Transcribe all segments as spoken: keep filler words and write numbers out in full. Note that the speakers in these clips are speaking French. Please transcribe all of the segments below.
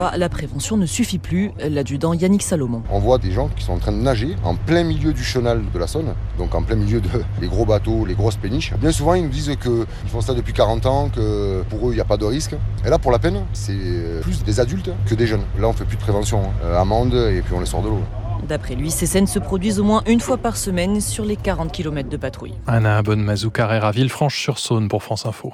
La prévention ne suffit plus, l'adjudant Yannick Salomon. On voit des gens qui sont en train de nager en plein milieu du chenal de la Saône, donc en plein milieu des gros bateaux, les grosses péniches. Bien souvent, ils nous disent qu'ils font ça depuis quarante ans, que pour eux, il n'y a pas de risque. Et là, pour la peine, c'est plus des adultes que des jeunes. Là, on ne fait plus de prévention, hein. Amende et puis on les sort de l'eau. D'après lui, ces scènes se produisent au moins une fois par semaine sur les quarante kilomètres de patrouille. Anna Bonne-Mazou Carrère, Villefranche-sur-Saône pour France Info.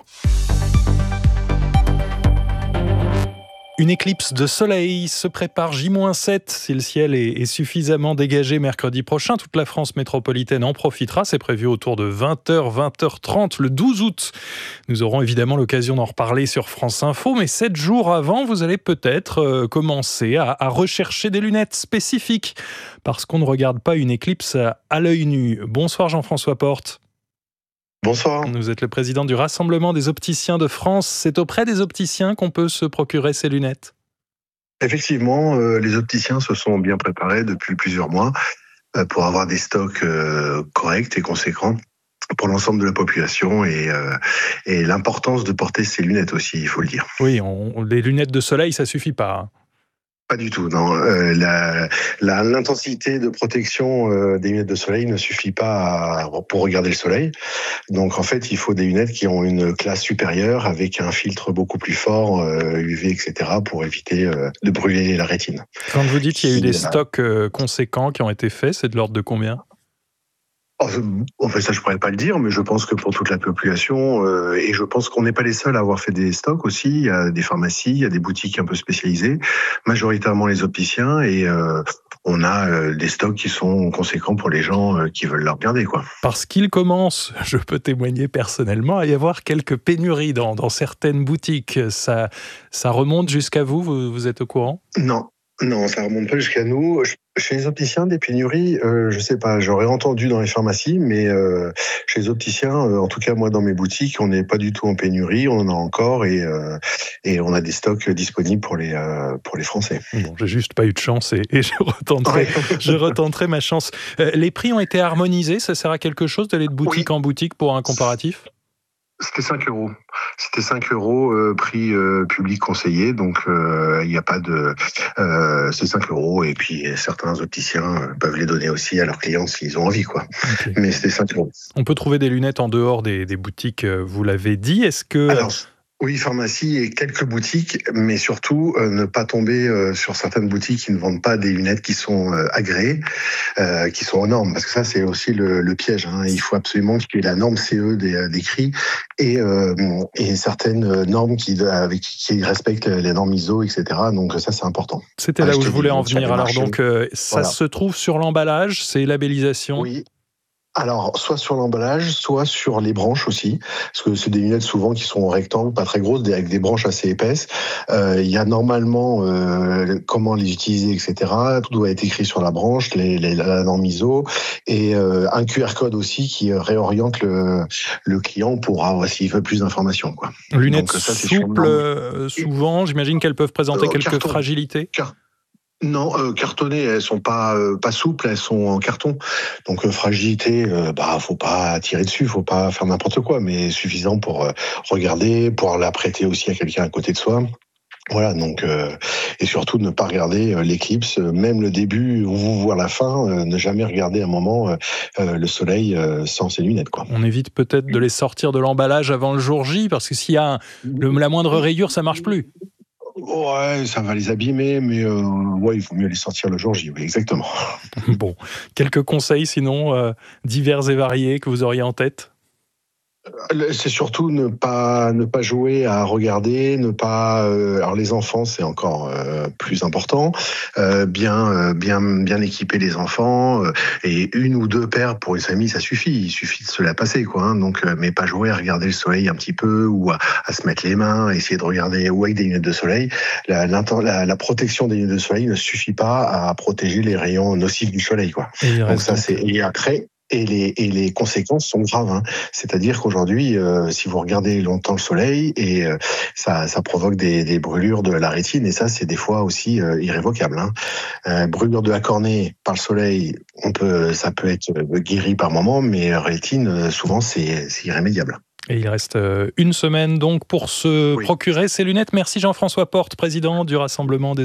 Une éclipse de soleil se prépare J sept. Si le ciel est, est suffisamment dégagé mercredi prochain, toute la France métropolitaine en profitera. C'est prévu autour de vingt heures, vingt heures trente le douze août. Nous aurons évidemment l'occasion d'en reparler sur France Info, mais sept jours avant, vous allez peut-être euh, commencer à, à rechercher des lunettes spécifiques parce qu'on ne regarde pas une éclipse à, à l'œil nu. Bonsoir Jean-François Porte. Bonsoir. Vous êtes le président du Rassemblement des opticiens de France. C'est auprès des opticiens qu'on peut se procurer ces lunettes ? Effectivement, euh, les opticiens se sont bien préparés depuis plusieurs mois euh, pour avoir des stocks euh, corrects et conséquents pour l'ensemble de la population et, euh, et l'importance de porter ces lunettes aussi, il faut le dire. Oui, on, les lunettes de soleil, ça suffit pas. Pas du tout, non. Euh, la, la, l'intensité de protection euh, des lunettes de soleil ne suffit pas à, pour regarder le soleil. Donc en fait, il faut des lunettes qui ont une classe supérieure avec un filtre beaucoup plus fort, euh, U V, et cetera, pour éviter euh, de brûler la rétine. Quand vous dites qu'il y a eu des stocks euh, conséquents qui ont été faits, c'est de l'ordre de combien ? Oh, en fait, ça, je pourrais pas le dire, mais je pense que pour toute la population, euh, et je pense qu'on n'est pas les seuls à avoir fait des stocks aussi. Il y a des pharmacies, il y a des boutiques un peu spécialisées, majoritairement les opticiens, et euh, on a euh, des stocks qui sont conséquents pour les gens euh, qui veulent la regarder, quoi. Parce qu'il commence, je peux témoigner personnellement, à y avoir quelques pénuries dans, dans certaines boutiques. Ça, ça remonte jusqu'à vous, vous, vous êtes au courant ? Non. Non, ça remonte pas jusqu'à nous. Chez les opticiens, des pénuries, euh, je sais pas, j'aurais entendu dans les pharmacies, mais euh, chez les opticiens, euh, en tout cas moi dans mes boutiques, on n'est pas du tout en pénurie, on en a encore et euh, et on a des stocks disponibles pour les euh, pour les Français. Bon, j'ai juste pas eu de chance et, et je retenterai, ouais. je retenterai ma chance. Euh, les prix ont été harmonisés, ça sert à quelque chose d'aller de boutique oui. en boutique pour un comparatif ? C'était cinq euros. C'était cinq euros euh, prix euh, public conseillé, donc il euh, n'y a pas de... Euh, c'est cinq euros et puis certains opticiens euh, peuvent les donner aussi à leurs clients s'ils ont envie, quoi. Okay. Mais c'était cinq euros. On peut trouver des lunettes en dehors des, des boutiques, vous l'avez dit. Est-ce que... Alors, oui, pharmacie et quelques boutiques, mais surtout euh, ne pas tomber euh, sur certaines boutiques qui ne vendent pas des lunettes qui sont euh, agréées, euh, qui sont aux normes, parce que ça c'est aussi le, le piège. Hein. Il faut absolument qu'il y ait la norme C E des, des cris et, euh, et certaines normes qui, avec, qui respectent les normes I S O, et cetera. Donc ça c'est important. C'était là où je voulais en venir. Alors donc euh, ça voilà. se trouve sur l'emballage, c'est labellisation. Oui. Alors, soit sur l'emballage, soit sur les branches aussi, parce que c'est des lunettes souvent qui sont rectangles, pas très grosses, avec des branches assez épaisses. Euh, il y a normalement euh, comment les utiliser, et cetera. Tout doit être écrit sur la branche, les, les, la norme I S O, et euh, un Q R code aussi qui réoriente le, le client pour avoir, s'il veut plus d'informations, quoi. Lunettes Donc, ça, souples, euh, souvent, j'imagine qu'elles peuvent présenter euh, quelques carton. fragilités. Car- Non, euh, cartonnées, elles sont pas euh, pas souples, elles sont en carton. Donc euh, fragilité, euh, bah faut pas tirer dessus, faut pas faire n'importe quoi, mais suffisant pour euh, regarder, pour la prêter aussi à quelqu'un à côté de soi. Voilà, donc euh, et surtout ne pas regarder euh, l'éclipse, euh, même le début ou voir la fin, euh, ne jamais regarder un moment euh, euh, le soleil euh, sans ses lunettes, quoi. On évite peut-être de les sortir de l'emballage avant le jour J, parce que s'il y a le, la moindre rayure, ça marche plus. Ouais, ça va les abîmer, mais euh, ouais, il vaut mieux les sortir le jour J, oui, exactement. Bon, quelques conseils sinon euh, divers et variés que vous auriez en tête ? C'est surtout ne pas ne pas jouer à regarder, ne pas. Euh, alors les enfants, c'est encore euh, plus important. Euh, bien euh, bien bien équiper les enfants euh, et une ou deux paires pour une famille, ça suffit. Il suffit de se la passer, quoi. Hein, donc, euh, mais pas jouer à regarder le soleil un petit peu ou à, à se mettre les mains, essayer de regarder ou avec des lunettes de soleil. La, la, la protection des lunettes de soleil ne suffit pas à protéger les rayons nocifs du soleil, quoi. Et donc ça c'est et après. Et les, et les conséquences sont graves. Hein. C'est-à-dire qu'aujourd'hui, euh, si vous regardez longtemps le soleil, et euh, ça, ça provoque des, des brûlures de la rétine, et ça, c'est des fois aussi euh, irrévocable. Hein. Euh, brûlure de la cornée par le soleil, on peut, ça peut être guéri par moment, mais rétine, souvent, c'est, c'est irrémédiable. Et il reste une semaine donc pour se oui. procurer ces lunettes. Merci Jean-François Porte, président du Rassemblement des